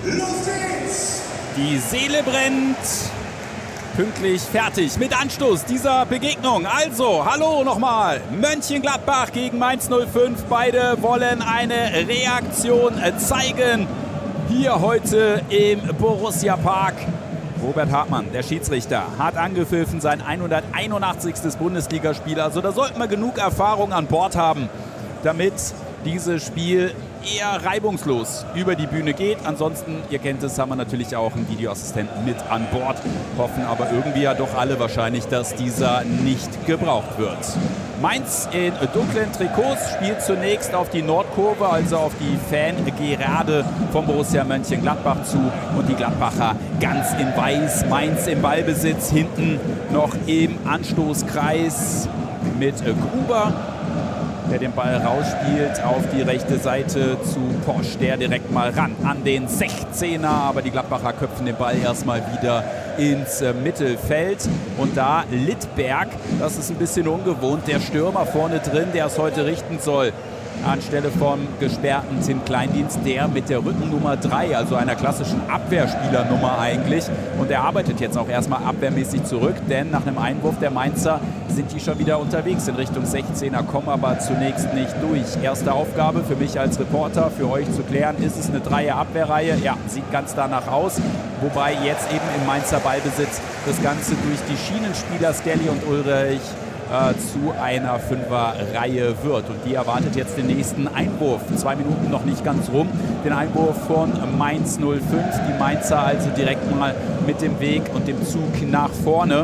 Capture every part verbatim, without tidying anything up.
Los geht's! Die Seele brennt. Pünktlich fertig mit Anstoß dieser Begegnung. Also, hallo nochmal. Mönchengladbach gegen Mainz null fünf. Beide wollen eine Reaktion zeigen. Hier heute im Borussia Park. Robert Hartmann, der Schiedsrichter, hat angepfiffen, sein hunderteinundachtzigstes Bundesligaspiel. Also da sollten wir genug Erfahrung an Bord haben, damit dieses Spiel eher reibungslos über die Bühne geht. Ansonsten, ihr kennt es, haben wir natürlich auch einen Videoassistenten mit an Bord. Hoffen aber irgendwie ja doch alle wahrscheinlich, dass dieser nicht gebraucht wird. Mainz in dunklen Trikots spielt zunächst auf die Nordkurve, also auf die Fangerade vom Borussia Mönchengladbach zu. Und die Gladbacher ganz in weiß. Mainz im Ballbesitz, hinten noch im Anstoßkreis mit Gruber, der den Ball rausspielt auf die rechte Seite zu Posch, der direkt mal ran an den sechzehner, aber die Gladbacher köpfen den Ball erstmal wieder ins Mittelfeld und da Littberg, das ist ein bisschen ungewohnt, der Stürmer vorne drin, der es heute richten soll, anstelle vom gesperrten Tim Kleindienst, der mit der Rückennummer drei, also einer klassischen Abwehrspielernummer eigentlich. Und er arbeitet jetzt auch erstmal abwehrmäßig zurück, denn nach einem Einwurf der Mainzer sind die schon wieder unterwegs in Richtung sechzehner, kommen aber zunächst nicht durch. Erste Aufgabe für mich als Reporter, für euch zu klären, ist es eine Dreier-Abwehrreihe? Ja, sieht ganz danach aus. Wobei jetzt eben im Mainzer Ballbesitz das Ganze durch die Schienenspieler Skelly und Ulreich Äh, zu einer Fünferreihe wird. Und die erwartet jetzt den nächsten Einwurf. Zwei Minuten noch nicht ganz rum. Den Einwurf von Mainz null fünf. Die Mainzer also direkt mal mit dem Weg und dem Zug nach vorne.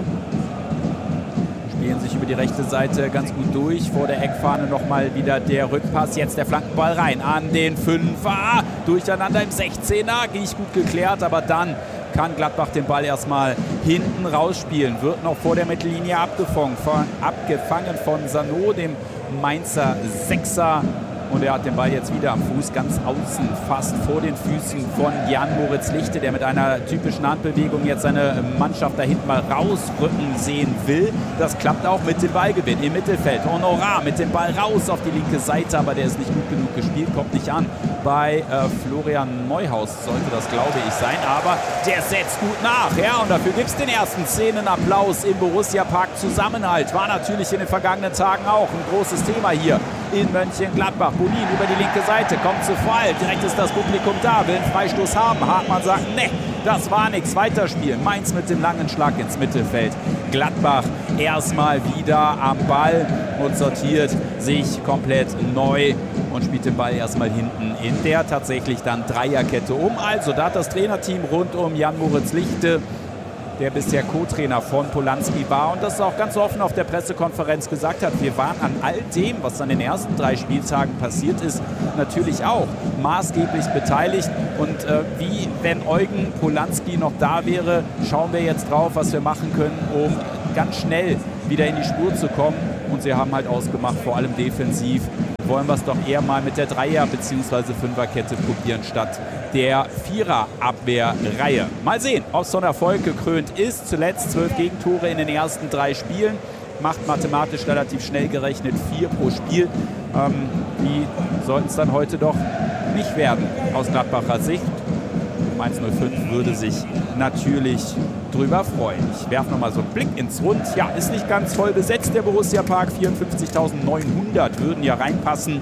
Spielen sich über die rechte Seite ganz gut durch. Vor der Eckfahne nochmal wieder der Rückpass. Jetzt der Flankenball rein an den Fünfer. Durcheinander im sechzehner. Nicht gut geklärt, aber dann kann Gladbach den Ball erstmal hinten rausspielen. Wird noch vor der Mittellinie abgefangen von, abgefangen von Sano, dem Mainzer Sechser. Und er hat den Ball jetzt wieder am Fuß, ganz außen, fast vor den Füßen von Jan-Moritz Lichte, der mit einer typischen Handbewegung jetzt seine Mannschaft da hinten mal rausrücken sehen will. Das klappt auch mit dem Ballgewinn im Mittelfeld. Honorar mit dem Ball raus auf die linke Seite, aber der ist nicht gut genug gespielt, kommt nicht an. Bei äh, Florian Neuhaus sollte das, glaube ich, sein, aber der setzt gut nach. Ja, und dafür gibt es den ersten Szenenapplaus im Borussia Park. Zusammenhalt war natürlich in den vergangenen Tagen auch ein großes Thema hier in Mönchengladbach. Bonin über die linke Seite, kommt zu Fall. Direkt ist das Publikum da, will einen Freistoß haben. Hartmann sagt, ne, das war nichts. Weiterspielen. Mainz mit dem langen Schlag ins Mittelfeld. Gladbach erstmal wieder am Ball und sortiert sich komplett neu und spielt den Ball erstmal hinten in der tatsächlich dann Dreierkette um. Also da hat das Trainerteam rund um Jan-Moritz Lichte, der bisher Co-Trainer von Polanski war und das auch ganz offen auf der Pressekonferenz gesagt hat, wir waren an all dem, was an den ersten drei Spieltagen passiert ist, natürlich auch maßgeblich beteiligt. Und äh, wie wenn Eugen Polanski noch da wäre, schauen wir jetzt drauf, was wir machen können, um ganz schnell wieder in die Spur zu kommen. Und sie haben halt ausgemacht, vor allem defensiv, wollen wir es doch eher mal mit der Dreier- bzw. Fünferkette probieren, statt der Vierer-Abwehrreihe. Mal sehen, ob es so ein Erfolg gekrönt ist. Zuletzt zwölf Gegentore in den ersten drei Spielen. Macht mathematisch relativ schnell gerechnet vier pro Spiel. Ähm, die sollten es dann heute doch nicht werden, aus Gladbacher Sicht. Mainz null fünf würde sich natürlich drüber freuen. Ich werfe nochmal so einen Blick ins Rund. Ja, ist nicht ganz voll besetzt, der Borussia Park. vierundfünfzigtausendneunhundert würden ja reinpassen.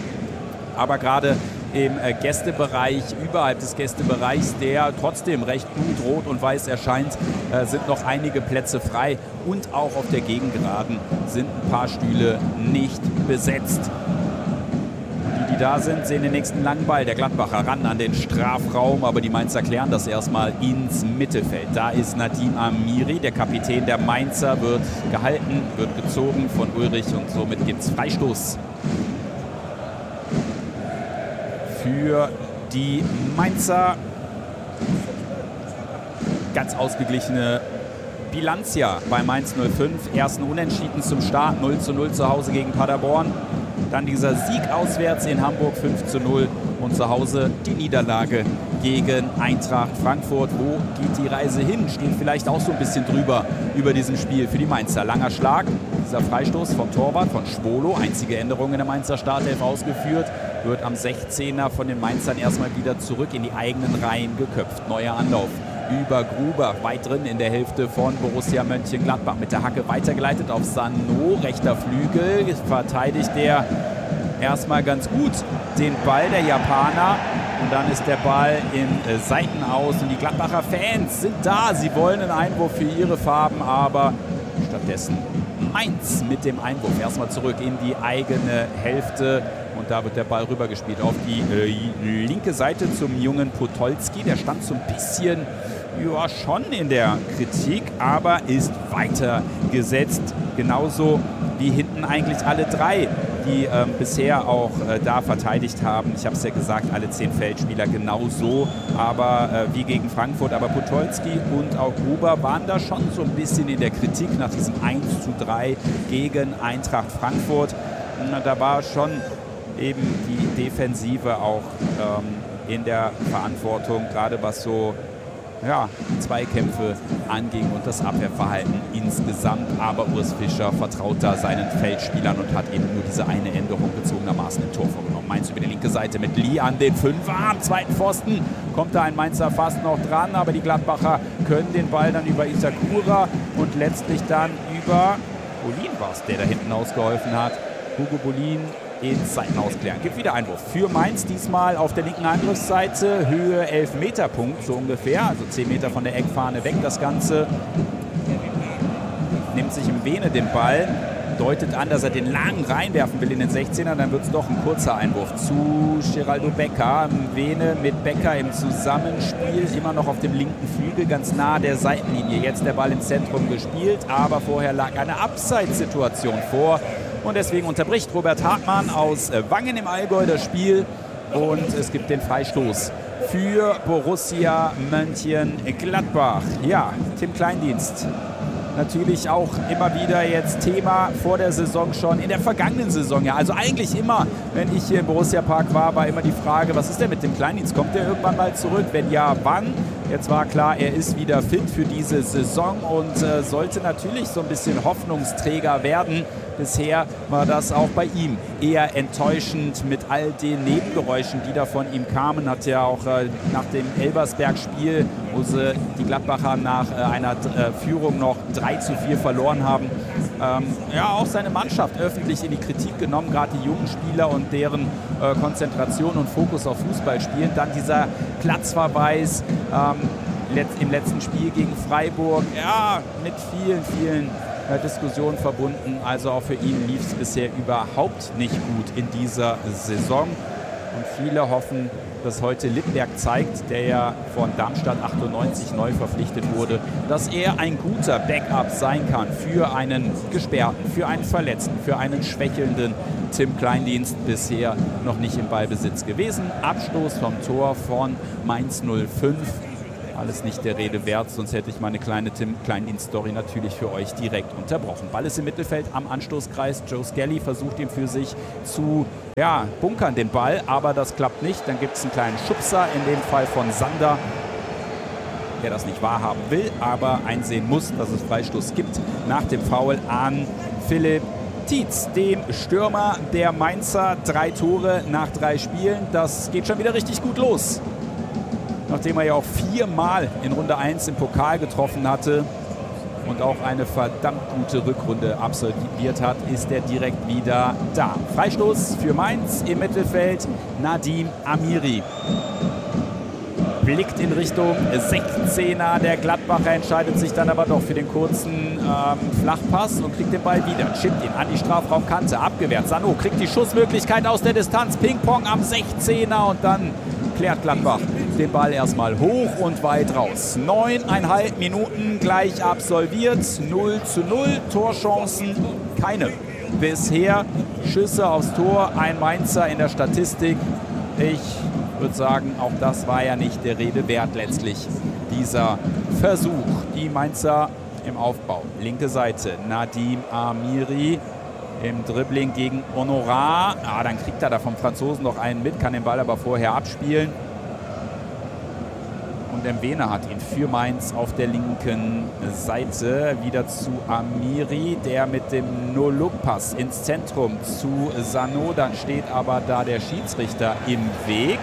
Aber gerade im Gästebereich, überhalb des Gästebereichs, der trotzdem recht gut rot und weiß erscheint, äh, sind noch einige Plätze frei. Und auch auf der Gegengeraden sind ein paar Stühle nicht besetzt. Die da sind, sehen den nächsten langen Ball. Der Gladbacher ran an den Strafraum, aber die Mainzer klären das erstmal ins Mittelfeld. Da ist Nadim Amiri, der Kapitän der Mainzer, wird gehalten, wird gezogen von Ulrich und somit gibt es Freistoß für die Mainzer. Ganz ausgeglichene Bilanz ja bei Mainz null fünf. Ersten Unentschieden zum Start, null zu null zu Hause gegen Paderborn. Dann dieser Sieg auswärts in Hamburg fünf zu null und zu Hause die Niederlage gegen Eintracht Frankfurt. Wo geht die Reise hin? Steht vielleicht auch so ein bisschen drüber über diesem Spiel für die Mainzer. Langer Schlag, dieser Freistoß vom Torwart von Schwolo. Einzige Änderung in der Mainzer Startelf ausgeführt. wird am sechzehner von den Mainzern erstmal wieder zurück in die eigenen Reihen geköpft. Neuer Anlauf über Gruber, weit drin in der Hälfte von Borussia Mönchengladbach. Mit der Hacke weitergeleitet auf Sanno, rechter Flügel, verteidigt der erstmal ganz gut den Ball, der Japaner. Und dann ist der Ball im äh, Seitenaus und die Gladbacher Fans sind da. Sie wollen einen Einwurf für ihre Farben, aber stattdessen Mainz mit dem Einwurf. Erstmal zurück in die eigene Hälfte und da wird der Ball rübergespielt auf die äh, linke Seite zum jungen Podolski. Der stand so ein bisschen, ja, schon in der Kritik, aber ist weitergesetzt. Genauso wie hinten eigentlich alle drei, die ähm, bisher auch äh, da verteidigt haben. Ich habe es ja gesagt, alle zehn Feldspieler genauso, aber äh, wie gegen Frankfurt. Aber Podolski und auch Gruber waren da schon so ein bisschen in der Kritik nach diesem eins zu drei gegen Eintracht Frankfurt. Na, da war schon eben die Defensive auch ähm, in der Verantwortung, gerade was so ja, Zweikämpfe anging und das Abwehrverhalten insgesamt. Aber Urs Fischer vertraut da seinen Feldspielern und hat eben nur diese eine Änderung bezogenermaßen im Tor vorgenommen. Mainz über die linke Seite mit Lee an den Fünfer. Am zweiten Pfosten kommt da ein Mainzer fast noch dran, aber die Gladbacher können den Ball dann über Itakura und letztlich dann über Bolin war es, der da hinten ausgeholfen hat. Hugo Bolin ins Seitenaus klären. Gibt wieder Einwurf für Mainz, diesmal auf der linken Angriffsseite, Höhe elf Meter Punkt so ungefähr, also zehn Meter von der Eckfahne weg. Das Ganze nimmt sich im Vene den Ball, deutet an, dass er den lang reinwerfen will in den sechzehner, dann wird es doch ein kurzer Einwurf zu Geraldo Becker. Vene mit Becker im Zusammenspiel, immer noch auf dem linken Flügel, ganz nah der Seitenlinie. Jetzt der Ball ins Zentrum gespielt, aber vorher lag eine Abseitssituation vor. Und deswegen unterbricht Robert Hartmann aus Wangen im Allgäu das Spiel. Und es gibt den Freistoß für Borussia Mönchengladbach. Ja, Tim Kleindienst. Natürlich auch immer wieder jetzt Thema vor der Saison schon, in der vergangenen Saison ja. Also eigentlich immer, wenn ich hier im Borussia Park war, war immer die Frage, was ist denn mit dem Kleindienst? Kommt der irgendwann mal zurück? Wenn ja, wann? Jetzt war klar, er ist wieder fit für diese Saison und äh, sollte natürlich so ein bisschen Hoffnungsträger werden. Bisher war das auch bei ihm eher enttäuschend mit all den Nebengeräuschen, die da von ihm kamen. Hat ja auch äh, nach dem Elversberg-Spiel, wo sie die Gladbacher nach äh, einer äh, Führung noch drei zu vier verloren haben, ähm, ja auch seine Mannschaft öffentlich in die Kritik genommen, gerade die jungen Spieler und deren äh, Konzentration und Fokus auf Fußball spielen. Dann dieser Platzverweis ähm, let im letzten Spiel gegen Freiburg, ja, mit vielen, vielen Diskussion verbunden. Also auch für ihn lief es bisher überhaupt nicht gut in dieser Saison. Und viele hoffen, dass heute Littberg zeigt, der ja von Darmstadt achtundneunzig neu verpflichtet wurde, dass er ein guter Backup sein kann für einen Gesperrten, für einen Verletzten, für einen schwächelnden Tim Kleindienst. Bisher noch nicht im Ballbesitz gewesen. Abstoß vom Tor von Mainz null fünf. Alles nicht der Rede wert, sonst hätte ich meine kleine Tim Kleindienst-Story natürlich für euch direkt unterbrochen. Ball ist im Mittelfeld am Anstoßkreis. Joe Skelly versucht ihn für sich zu ja, bunkern, den Ball, aber das klappt nicht. Dann gibt es einen kleinen Schubser, in dem Fall von Sander, der das nicht wahrhaben will, aber einsehen muss, dass es Freistoß gibt nach dem Foul an Philipp Tietz, dem Stürmer der Mainzer. Drei Tore nach drei Spielen, das geht schon wieder richtig gut los. Nachdem er ja auch viermal in Runde eins im Pokal getroffen hatte und auch eine verdammt gute Rückrunde absolviert hat, ist er direkt wieder da. Freistoß für Mainz im Mittelfeld, Nadim Amiri. Blickt in Richtung sechzehner, der Gladbacher entscheidet sich dann aber doch für den kurzen ähm, Flachpass und kriegt den Ball wieder. Chippt ihn an die Strafraumkante, abgewehrt. Sanno kriegt die Schussmöglichkeit aus der Distanz. Ping-Pong am sechzehner und dann klärt Gladbach den Ball erstmal hoch und weit raus. Neuneinhalb Minuten gleich absolviert, null zu null, Torchancen keine. Bisher Schüsse aufs Tor, ein Mainzer in der Statistik. Ich würde sagen, auch das war ja nicht der Rede wert letztlich, dieser Versuch. Die Mainzer im Aufbau, linke Seite, Nadim Amiri im Dribbling gegen Honorat. Ah, dann kriegt er da vom Franzosen noch einen mit, kann den Ball aber vorher abspielen. Und und Mwene hat ihn für Mainz auf der linken Seite. Wieder zu Amiri, der mit dem No-Look-Pass ins Zentrum zu Sanot. Dann steht aber da der Schiedsrichter im Weg.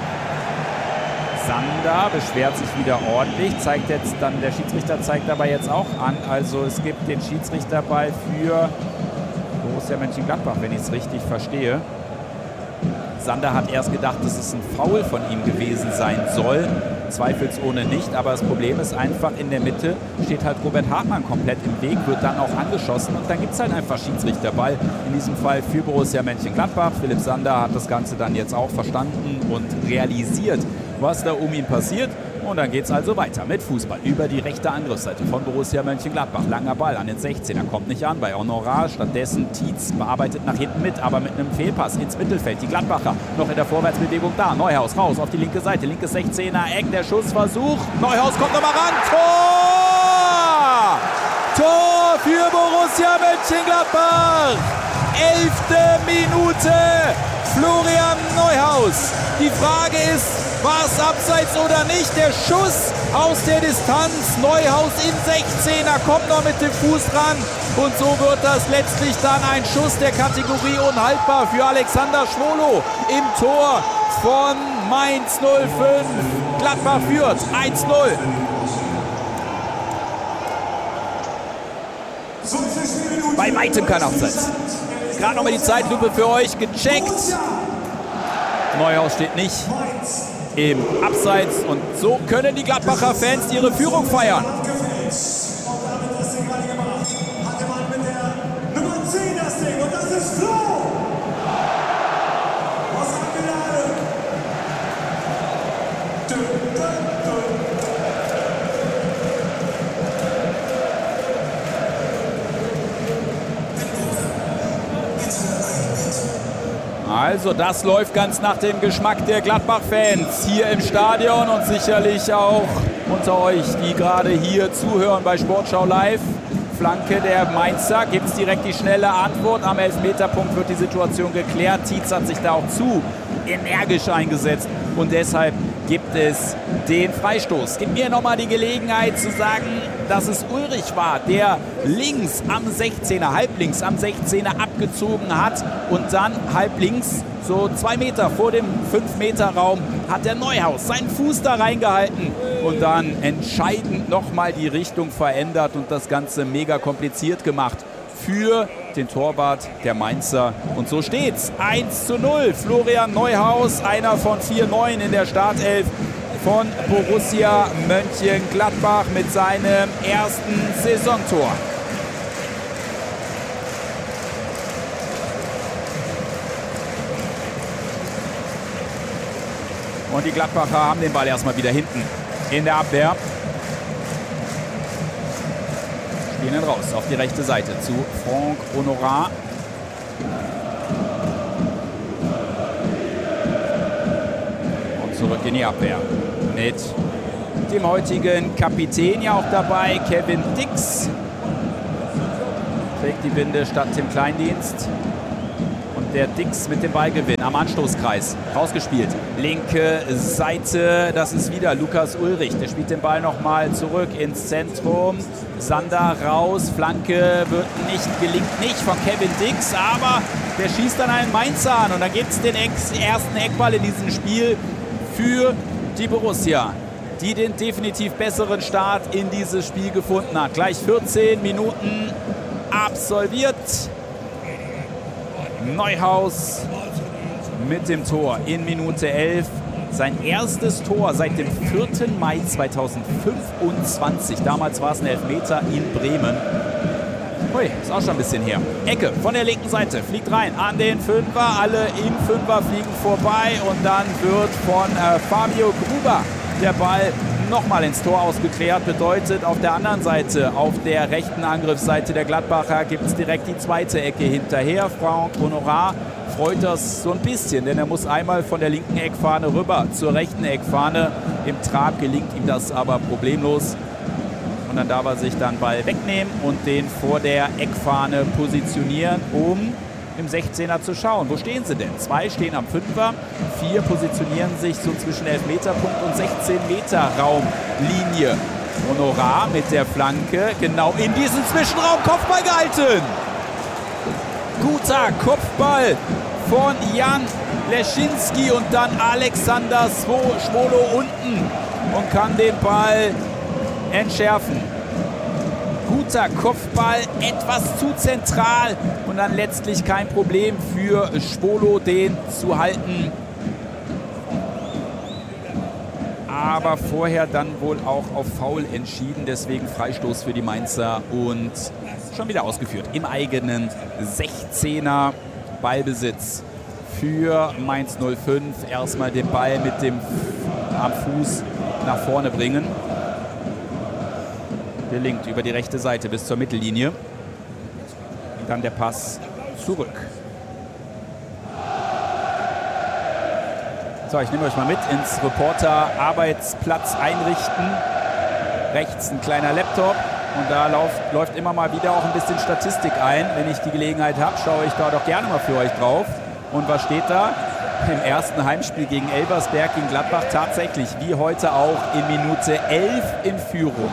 Sander beschwert sich wieder ordentlich, zeigt jetzt dann, der Schiedsrichter zeigt aber jetzt auch an, also es gibt den Schiedsrichterball für Borussia Mönchengladbach, wenn ich es richtig verstehe. Sander hat erst gedacht, dass es ein Foul von ihm gewesen sein soll, zweifelsohne nicht, aber das Problem ist einfach, in der Mitte steht halt Robert Hartmann komplett im Weg, wird dann auch angeschossen und dann gibt es halt einfach Schiedsrichterball, in diesem Fall für Borussia Mönchengladbach. Philipp Sander hat das Ganze dann jetzt auch verstanden und realisiert, was da um ihn passiert. Und dann geht es also weiter mit Fußball über die rechte Angriffsseite von Borussia Mönchengladbach. Langer Ball an den sechzehner, kommt nicht an bei Honorar. Stattdessen Tietz bearbeitet nach hinten mit, aber mit einem Fehlpass ins Mittelfeld. Die Gladbacher noch in der Vorwärtsbewegung da. Neuhaus raus auf die linke Seite, linkes sechzehner Eck, der Schussversuch. Neuhaus kommt nochmal ran. Tor! Tor für Borussia Mönchengladbach! Elfte Minute! Florian Neuhaus. Die Frage ist, war es abseits oder nicht? Der Schuss aus der Distanz. Neuhaus in sechzehner, kommt noch mit dem Fuß ran. Und so wird das letztlich dann ein Schuss der Kategorie unhaltbar für Alexander Schwolo im Tor von Mainz null fünf. Gladbach führt eins null. Bei weitem kein Abseits. Gerade nochmal die Zeitlupe für euch gecheckt. Neuhaus steht nicht im Abseits und so können die Gladbacher Fans ihre Führung feiern. Also das läuft ganz nach dem Geschmack der Gladbach-Fans hier im Stadion und sicherlich auch unter euch, die gerade hier zuhören bei Sportschau Live. Flanke der Mainzer, gibt es direkt die schnelle Antwort. Am Elfmeterpunkt wird die Situation geklärt. Tietz hat sich da auch zu energisch eingesetzt und deshalb gibt es den Freistoß. Gibt mir nochmal die Gelegenheit zu sagen, dass es Ulrich war, der links am sechzehner, halblinks am sechzehner abgezogen hat und dann halblinks, so zwei Meter vor dem fünf Meter Raum, hat der Neuhaus seinen Fuß da reingehalten und dann entscheidend nochmal die Richtung verändert und das Ganze mega kompliziert gemacht für den Torwart der Mainzer. Und so steht's. eins zu null. Florian Neuhaus, einer von vier Neuen in der Startelf von Borussia Mönchengladbach mit seinem ersten Saisontor. Und die Gladbacher haben den Ball erstmal wieder hinten in der Abwehr. Spielen ihn raus auf die rechte Seite zu Franck Honorat. Und zurück in die Abwehr mit dem heutigen Kapitän ja auch dabei, Kevin Dix. Trägt die Binde statt Tim Kleindienst. Und der Dix mit dem Ballgewinn am Anstoßkreis. Rausgespielt. Linke Seite, das ist wieder Lukas Ulrich. Der spielt den Ball nochmal zurück ins Zentrum. Sander raus, Flanke wird nicht, gelingt nicht von Kevin Dix, aber der schießt dann einen Mainzer an. Und dann gibt es den ersten Eckball in diesem Spiel für die Borussia, die den definitiv besseren Start in dieses Spiel gefunden hat. Gleich vierzehn Minuten absolviert. Neuhaus mit dem Tor in Minute elf. Sein erstes Tor seit dem vierten Mai zweitausendfünfundzwanzig. Damals war es ein Elfmeter in Bremen. Ui, ist auch schon ein bisschen her. Ecke von der linken Seite, fliegt rein an den Fünfer. Alle im Fünfer fliegen vorbei und dann wird von äh, Fabio Gruber der Ball nochmal ins Tor ausgeklärt. Bedeutet auf der anderen Seite, auf der rechten Angriffsseite der Gladbacher, gibt es direkt die zweite Ecke hinterher. Franck Honorat freut das so ein bisschen, denn er muss einmal von der linken Eckfahne rüber zur rechten Eckfahne. Im Trab gelingt ihm das aber problemlos. Und dann darf er sich dann Ball wegnehmen und den vor der Eckfahne positionieren, um im sechzehner zu schauen. Wo stehen sie denn? Zwei stehen am Fünfer, vier positionieren sich so zwischen Elfmeterpunkt und sechzehn Meter Raumlinie. Honorar mit der Flanke, genau in diesen Zwischenraum, Kopfball gehalten. Guter Kopfball von Jan Leschinski und dann Alexander Schwolo unten und kann den Ball entschärfen. Guter Kopfball, etwas zu zentral und dann letztlich kein Problem für Schwolo, den zu halten. Aber vorher dann wohl auch auf Foul entschieden, deswegen Freistoß für die Mainzer und schon wieder ausgeführt. Im eigenen sechzehner Ballbesitz für Mainz null fünf. Erstmal den Ball mit dem am Fuß nach vorne bringen. Gelingt über die rechte Seite bis zur Mittellinie. Und dann der Pass zurück. So, ich nehme euch mal mit ins Reporter-Arbeitsplatz einrichten. Rechts ein kleiner Laptop und da läuft, läuft immer mal wieder auch ein bisschen Statistik ein. Wenn ich die Gelegenheit habe, schaue ich da doch gerne mal für euch drauf. Und was steht da? Im ersten Heimspiel gegen Elversberg gegen Gladbach tatsächlich, wie heute auch, in Minute elf in Führung.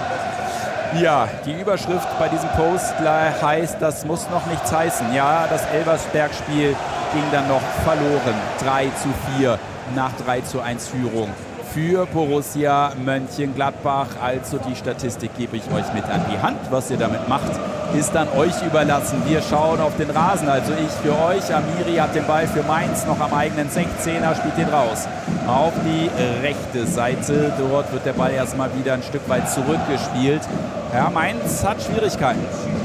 Ja, die Überschrift bei diesem Post heißt, das muss noch nichts heißen. Ja, das Elversberg-Spiel ging dann noch verloren. drei zu vier nach drei zu eins Führung für Borussia Mönchengladbach. Also die Statistik gebe ich euch mit an die Hand. Was ihr damit macht, ist dann euch überlassen. Wir schauen auf den Rasen, also ich für euch. Amiri hat den Ball für Mainz noch am eigenen sechzehner, spielt den raus. Auf die rechte Seite, dort wird der Ball erstmal wieder ein Stück weit zurückgespielt. Ja, Mainz hat Schwierigkeiten.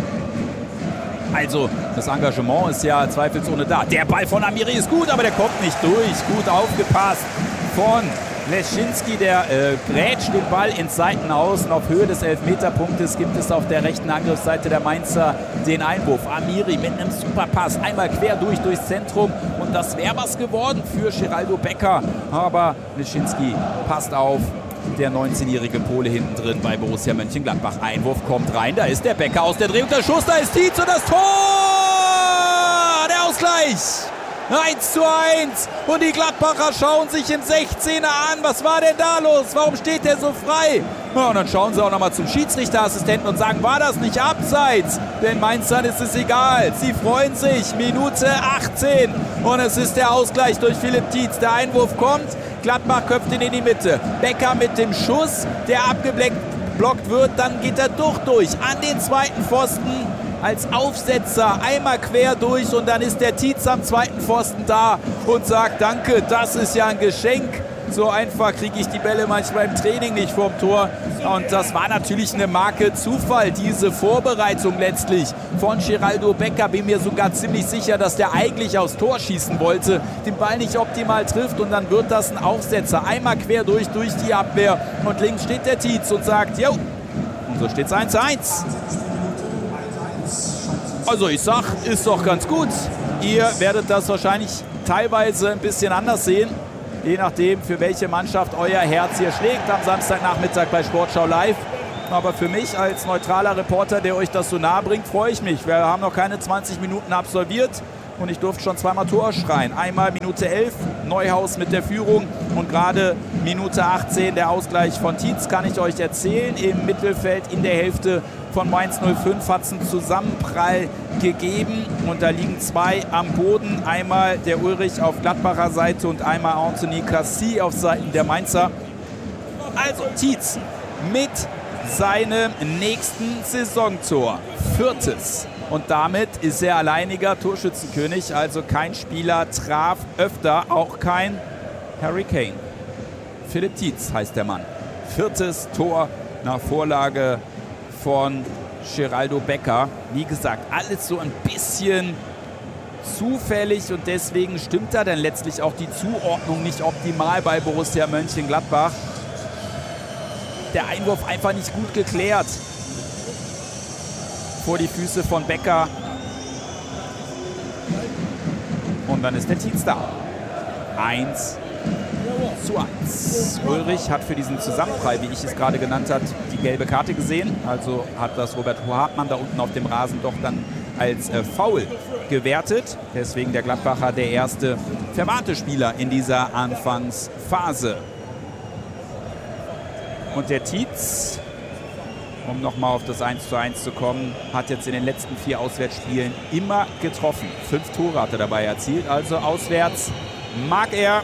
Also, das Engagement ist ja zweifelsohne da. Der Ball von Amiri ist gut, aber der kommt nicht durch. Gut aufgepasst von Leschinski, der äh, grätscht den Ball ins Seitenaus. Und auf Höhe des Elfmeterpunktes gibt es auf der rechten Angriffsseite der Mainzer den Einwurf. Amiri mit einem Superpass, einmal quer durch, durchs Zentrum. Und das wäre was geworden für Geraldo Becker. Aber Leschinski passt auf. Der neunzehnjährige Pole hinten drin bei Borussia Mönchengladbach. Einwurf kommt rein, da ist der Becker aus der Drehung, der Schuss, da ist Tietz und das Tor! Der Ausgleich! eins zu eins und die Gladbacher schauen sich im sechzehner an. Was war denn da los? Warum steht der so frei? Ja, und dann schauen sie auch nochmal zum Schiedsrichterassistenten und sagen, war das nicht abseits? Denn Mainzern ist es egal. Sie freuen sich. Minute achtzehn und es ist der Ausgleich durch Philipp Tietz. Der Einwurf kommt. Gladbach köpft ihn in die Mitte. Becker mit dem Schuss, der abgeblockt wird. Dann geht er doch durch an den zweiten Pfosten als Aufsetzer. Einmal quer durch und dann ist der Tietz am zweiten Pfosten da und sagt, danke, das ist ja ein Geschenk. So einfach kriege ich die Bälle manchmal im Training nicht vorm Tor. Und das war natürlich eine Marke Zufall, diese Vorbereitung letztlich von Geraldo Becker. Bin mir sogar ziemlich sicher, dass der eigentlich aufs Tor schießen wollte, den Ball nicht optimal trifft und dann wird das ein Aufsetzer. Einmal quer durch, durch die Abwehr und links steht der Tietz und sagt, jo, und so steht es eins zu eins. Also ich sag, ist doch ganz gut. Ihr werdet das wahrscheinlich teilweise ein bisschen anders sehen. Je nachdem, für welche Mannschaft euer Herz hier schlägt am Samstagnachmittag bei Sportschau Live. Aber für mich als neutraler Reporter, der euch das so nahe bringt, freue ich mich. Wir haben noch keine zwanzig Minuten absolviert und ich durfte schon zweimal Tor schreien. Einmal Minute elf, Neuhaus mit der Führung und gerade Minute achtzehn der Ausgleich von Tietz, kann ich euch erzählen. Im Mittelfeld in der Hälfte von Mainz null fünf hat es einen Zusammenprall gegeben und da liegen zwei am Boden. Einmal der Ulrich auf Gladbacher Seite und einmal Anthony Cassie auf Seiten der Mainzer. Also Tietz mit seinem nächsten Saisontor. Viertes. Und damit ist er alleiniger Torschützenkönig. Also kein Spieler traf öfter, auch kein Harry Kane. Philipp Tietz heißt der Mann. Viertes Tor nach Vorlage von Geraldo Becker. Wie gesagt, alles so ein bisschen zufällig und deswegen stimmt da dann letztlich auch die Zuordnung nicht optimal bei Borussia Mönchengladbach. Der Einwurf einfach nicht gut geklärt vor die Füße von Becker. Und dann ist der Tietz da. eins zu eins. Ulrich hat für diesen Zusammenprall, wie ich es gerade genannt habe, die gelbe Karte gesehen. Also hat das Robert Hartmann da unten auf dem Rasen doch dann als äh, Foul gewertet. Deswegen der Gladbacher der erste verwarnte Spieler in dieser Anfangsphase. Und der Tietz, um nochmal auf das eins zu eins zu kommen, hat jetzt in den letzten vier Auswärtsspielen immer getroffen. Fünf Tore hat er dabei erzielt, also auswärts mag er.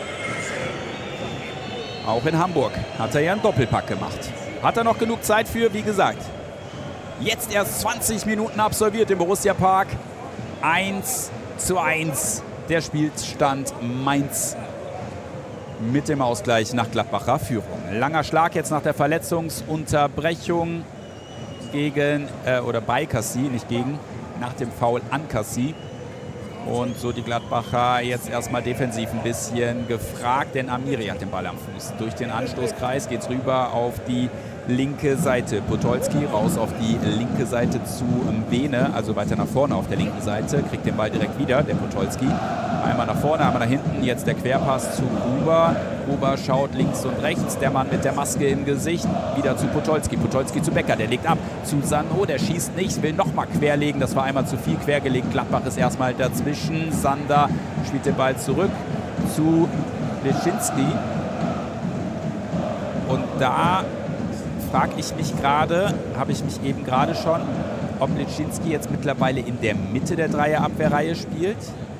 Auch in Hamburg hat er ja einen Doppelpack gemacht. Hat er noch genug Zeit für, wie gesagt. Jetzt erst zwanzig Minuten absolviert im Borussia Park. eins zu eins der Spielstand. Mainz mit dem Ausgleich nach Gladbacher Führung. Langer Schlag jetzt nach der Verletzungsunterbrechung gegen, äh, oder bei Cassie, nicht gegen, nach dem Foul an Cassie. Und so die Gladbacher jetzt erstmal defensiv ein bisschen gefragt, denn Amiri hat den Ball am Fuß. Durch den Anstoßkreis geht es rüber auf die linke Seite. Podolski raus auf die linke Seite zu Mbene, also weiter nach vorne auf der linken Seite. Kriegt den Ball direkt wieder, der Podolski. Einmal nach vorne, einmal nach hinten. Jetzt der Querpass zu Gruber. Gruber schaut links und rechts. Der Mann mit der Maske im Gesicht. Wieder zu Podolski. Podolski zu Becker. Der legt ab zu Sanno. Der schießt nicht, will nochmal querlegen. Das war einmal zu viel quergelegt. Gladbach ist erstmal dazwischen. Sander spielt den Ball zurück zu Leschinski. Und da frage ich mich gerade, habe ich mich eben gerade schon, ob Leschinski jetzt mittlerweile in der Mitte der Dreierabwehrreihe spielt.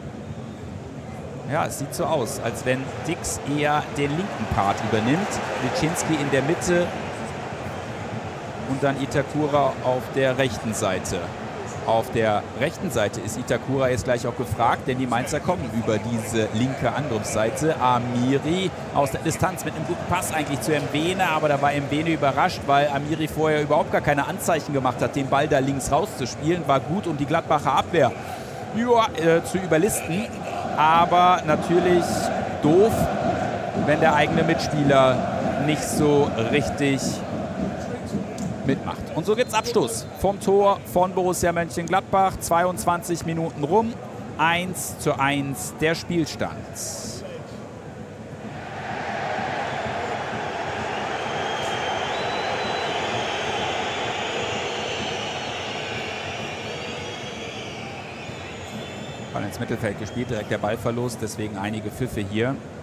Ja, es sieht so aus, als wenn Dix eher den linken Part übernimmt. Leschinski in der Mitte und dann Itakura auf der rechten Seite. Auf der rechten Seite ist Itakura jetzt gleich auch gefragt, denn die Mainzer kommen über diese linke Angriffsseite. Amiri aus der Distanz mit einem guten Pass eigentlich zu Mbene, aber da war Mbene überrascht, weil Amiri vorher überhaupt gar keine Anzeichen gemacht hat, den Ball da links rauszuspielen. War gut, um die Gladbacher Abwehr ja, äh, zu überlisten, aber natürlich doof, wenn der eigene Mitspieler nicht so richtig mitmacht. Und so gibt es Abstoß vom Tor von Borussia Mönchengladbach. zweiundzwanzig Minuten rum. eins zu eins der Spielstand. Ball ins Mittelfeld gespielt, direkt der Ballverlust, deswegen einige Pfiffe hier.